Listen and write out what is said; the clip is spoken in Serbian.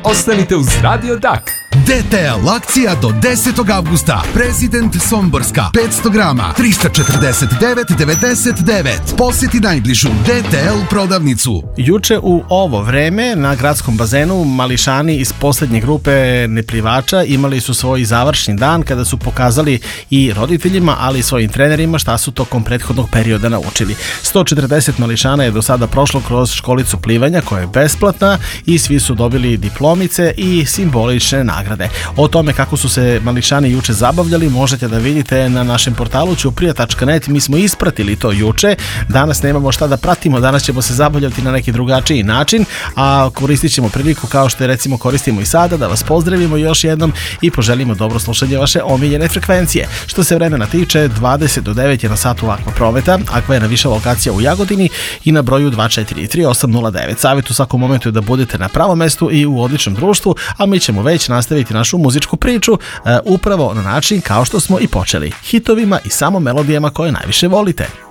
Ostanite uz Radio Dak. DTL akcija do 10. avgusta. Prezident Somborska 500 grama 349,99. Posjeti najbližu DTL prodavnicu. Juče u ovo vreme na gradskom bazenu mališani iz posljednje grupe neplivača imali su svoj završni dan kada su pokazali i roditeljima, ali i svojim trenerima šta su tokom prethodnog perioda naučili. 140 mališana je do sada prošlo kroz školicu plivanja koja je besplatna i svi su dobili diplomice i simbolične nagrade. O tome kako su se mališani juče zabavljali možete da vidite na našem portalu ćuprija.net. Mi smo ispratili to juče, danas nemamo šta da pratimo, danas ćemo se zabavljati na neki drugačiji način, a koristit ćemo priliku kao što je recimo koristimo i sada da vas pozdravimo još jednom i poželimo dobro slušanje vaše omiljene frekvencije. Što se vremena tiče, 20 do 9 je na satu Akva Prometa. Akva je na više lokacija u Jagodini i na broju 243-809. Savjet u svakom momentu je da budete na pravom mestu i u odličnom društvu, a mi ćemo već nastaviti našu muzičku priču upravo na način kao što smo i počeli, hitovima i samo melodijama koje najviše volite.